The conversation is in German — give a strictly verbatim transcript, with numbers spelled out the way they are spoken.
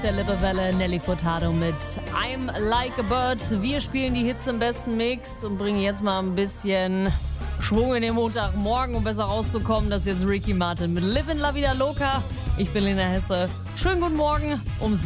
der Lippe Welle, Nelly Furtado mit I'm Like a Bird. Wir spielen die Hits im besten Mix und bringen jetzt mal ein bisschen Schwung in den Montagmorgen, um besser rauszukommen. Das ist jetzt Ricky Martin mit Livin' La Vida Loca. Ich bin Lena Hesse. Schönen guten Morgen um